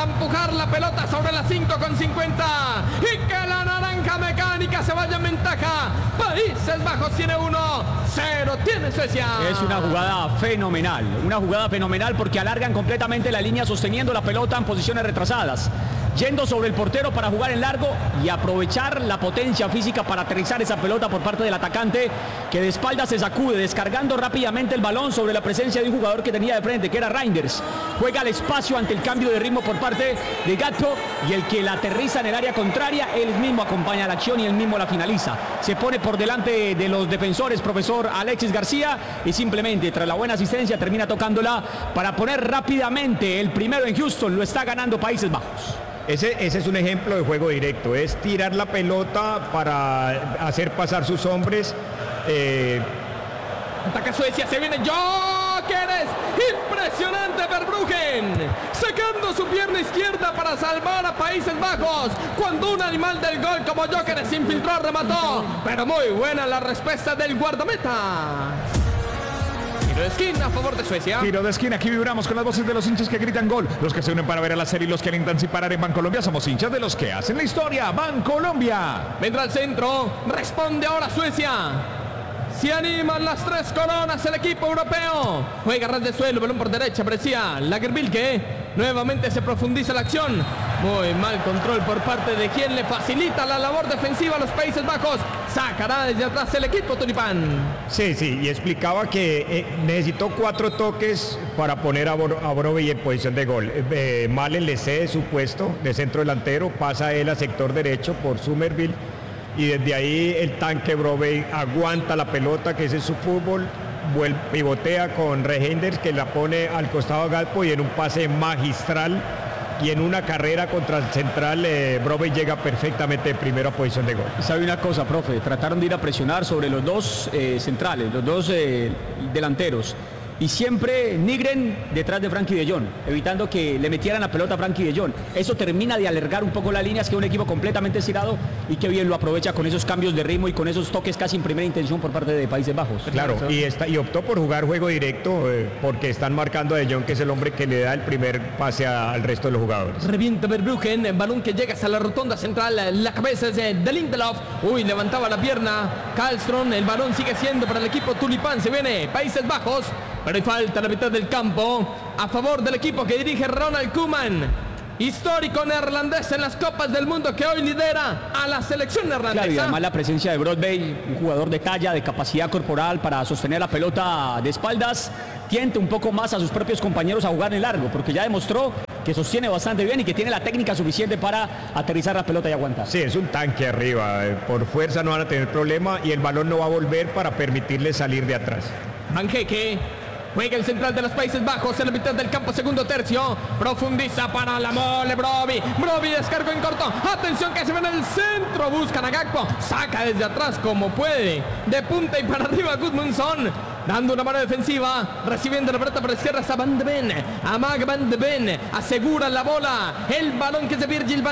empujar la pelota sobre la 5 con 50 y que la naranja mecánica se vaya en ventaja. Países Bajos tiene 1-0, tiene Suecia. Es una jugada fenomenal porque alargan completamente la línea sosteniendo la pelota en posiciones retrasadas, yendo sobre el portero para jugar en largo y aprovechar la potencia física para aterrizar esa pelota por parte del atacante, que de espaldas se sacude, descargando rápidamente el balón sobre la presencia de un jugador que tenía de frente, que era Reinders. Juega al espacio ante el cambio de ritmo por parte de Gatto, y el que la aterriza en el área contraria, él mismo acompaña la acción y él mismo la finaliza. Se pone por delante de los defensores, profesor Alexis García, y simplemente tras la buena asistencia termina tocándola para poner rápidamente el primero en Houston. Lo está ganando Países Bajos. Ese es un ejemplo de juego directo, es tirar la pelota para hacer pasar sus hombres. Ataca Suecia, se viene Gyökeres, impresionante Verbruggen, sacando su pierna izquierda para salvar a Países Bajos, cuando un animal del gol como Gyökeres se infiltró, remató, pero muy buena la respuesta del guardameta. Tiro de esquina a favor de Suecia. Tiro de esquina, aquí vibramos con las voces de los hinchas que gritan gol, los que se unen para ver a la serie y los que alientan sin parar en Bancolombia. Somos hinchas de los que hacen la historia. Bancolombia. Vendrá al centro, responde ahora Suecia. Se animan las tres coronas, el equipo europeo. Juega ras de suelo, balón por derecha, parecía Lagerbilke. Nuevamente se profundiza la acción. Muy mal control por parte de quien le facilita la labor defensiva a los Países Bajos. Sacará desde atrás el equipo tulipán. Sí, y explicaba que necesitó 4 toques para poner a Brobbey en posición de gol. Malen le cede su puesto de centro delantero, pasa él a sector derecho por Somerville, y desde ahí el tanque Brobbey aguanta la pelota, que ese es su fútbol, pivotea con Reinders, que la pone al costado de Gakpo, y en un pase magistral y en una carrera contra el central, Brobbey llega perfectamente primero a posición de gol. ¿Sabe una cosa, profe? Trataron de ir a presionar sobre los dos centrales, los dos delanteros, y siempre Nygren detrás de Frenkie de Jong, evitando que le metieran la pelota a Frenkie de Jong. Eso termina de alargar un poco las líneas, que es un equipo completamente estirado y que bien lo aprovecha con esos cambios de ritmo y con esos toques casi en primera intención por parte de Países Bajos. Claro, y optó por jugar juego directo, porque están marcando a De Jong, que es el hombre que le da el primer pase al resto de los jugadores. Revienta Verbruggen, balón que llega hasta la rotonda central, la cabeza es de Lindelof. Uy, levantaba la pierna Karlström, el balón sigue siendo para el equipo tulipán. Se viene Países Bajos, pero hay falta a la mitad del campo a favor del equipo que dirige Ronald Koeman, histórico neerlandés en las Copas del Mundo, que hoy lidera a la selección neerlandesa. Claro, y además la presencia de Brobbey, un jugador de talla, de capacidad corporal para sostener la pelota de espaldas, tiente un poco más a sus propios compañeros a jugar en largo, porque ya demostró que sostiene bastante bien y que tiene la técnica suficiente para aterrizar la pelota y aguantar. Sí, es un tanque arriba, por fuerza no van a tener problema, y el balón no va a volver para permitirle salir de atrás. Manjeque juega el central de los Países Bajos en la mitad del campo, segundo tercio, profundiza para la mole Brobbey descargó en corto, atención que se ve en el centro, buscan a Gakpo, saca desde atrás como puede, de punta y para arriba Gudmundsson, dando una mano defensiva, recibiendo la pelota por la izquierda, está Van de Ven, Amag Van de Ven, asegura la bola, el balón que es de Virgil van